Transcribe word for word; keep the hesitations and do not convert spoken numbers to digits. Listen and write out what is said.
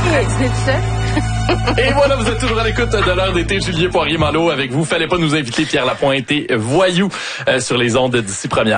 Il a dîné tout seul. Et voilà, vous êtes toujours à l'écoute de l'heure d'été. Julien Poirier-Malo avec vous. Fallait pas nous inviter Pierre Lapointe et Voyou euh, sur les ondes d'ici première.